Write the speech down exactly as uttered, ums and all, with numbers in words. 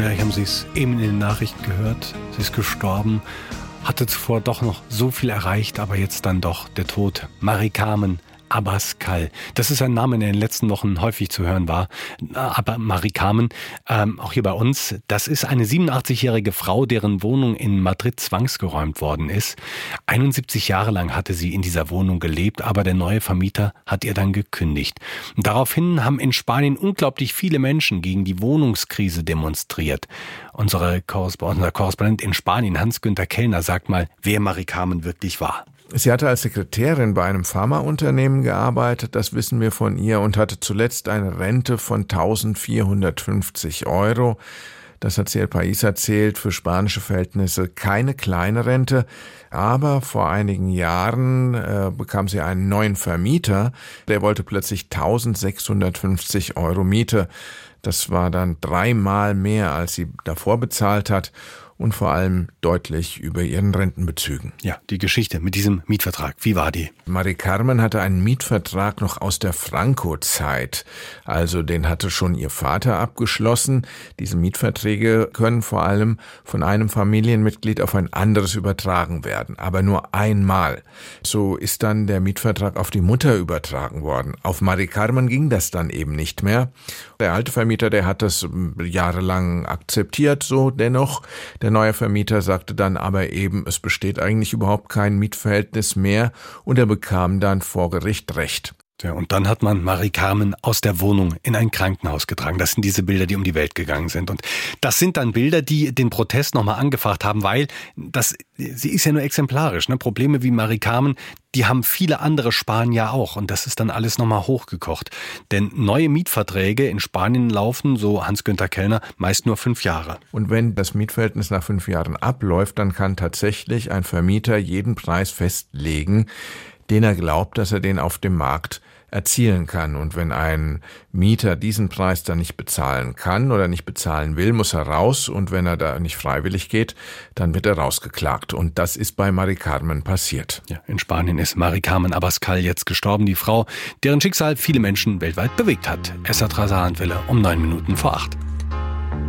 Vielleicht haben Sie es eben in den Nachrichten gehört. Sie ist gestorben, hatte zuvor doch noch so viel erreicht, aber jetzt dann doch der Tod. Mari-Carmen Abascal. Das ist ein Name, der in den letzten Wochen häufig zu hören war. Aber Mari-Carmen, ähm, auch hier bei uns, das ist eine siebenundachtzigjährige Frau, deren Wohnung in Madrid zwangsgeräumt worden ist. einundsiebzig Jahre lang hatte sie in dieser Wohnung gelebt, aber der neue Vermieter hat ihr dann gekündigt. Und daraufhin haben in Spanien unglaublich viele Menschen gegen die Wohnungskrise demonstriert. Unsere Korrespondent, unser Korrespondent in Spanien, Hans-Günther Kellner, sagt mal, wer Mari-Carmen wirklich war. Sie hatte als Sekretärin bei einem Pharmaunternehmen gearbeitet, das wissen wir von ihr, und hatte zuletzt eine Rente von eintausendvierhundertfünfzig Euro. Das hat sie El País erzählt, für spanische Verhältnisse keine kleine Rente. Aber vor einigen Jahren äh, bekam sie einen neuen Vermieter, der wollte plötzlich eintausendsechshundertfünfzig Euro Miete. Das war dann dreimal mehr, als sie davor bezahlt hat. Und vor allem deutlich über ihren Rentenbezügen. Ja, die Geschichte mit diesem Mietvertrag, wie war die? Mari-Carmen hatte einen Mietvertrag noch aus der Franco-Zeit. Also den hatte schon ihr Vater abgeschlossen. Diese Mietverträge können vor allem von einem Familienmitglied auf ein anderes übertragen werden, aber nur einmal. So ist dann der Mietvertrag auf die Mutter übertragen worden. Auf Mari-Carmen ging das dann eben nicht mehr. Der alte Vermieter, der hat das jahrelang akzeptiert, so dennoch. Der neue Vermieter sagte dann aber eben, es besteht eigentlich überhaupt kein Mietverhältnis mehr, und er bekam dann vor Gericht Recht. Ja, und dann hat man Mari-Carmen aus der Wohnung in ein Krankenhaus getragen. Das sind diese Bilder, die um die Welt gegangen sind. Und das sind dann Bilder, die den Protest nochmal angefacht haben, weil das, sie ist ja nur exemplarisch. Ne? Probleme wie Mari-Carmen, die haben viele andere Spanier auch. Und das ist dann alles nochmal hochgekocht. Denn neue Mietverträge in Spanien laufen, so Hans-Günther Kellner, meist nur fünf Jahre. Und wenn das Mietverhältnis nach fünf Jahren abläuft, dann kann tatsächlich ein Vermieter jeden Preis festlegen, den er glaubt, dass er den auf dem Markt erzielen kann. Und wenn ein Mieter diesen Preis dann nicht bezahlen kann oder nicht bezahlen will, muss er raus. Und wenn er da nicht freiwillig geht, dann wird er rausgeklagt. Und das ist bei Mari-Carmen passiert. Ja, in Spanien ist Mari-Carmen Abascal jetzt gestorben, die Frau, deren Schicksal viele Menschen weltweit bewegt hat. Esad Rasa Handwille um neun Minuten vor acht.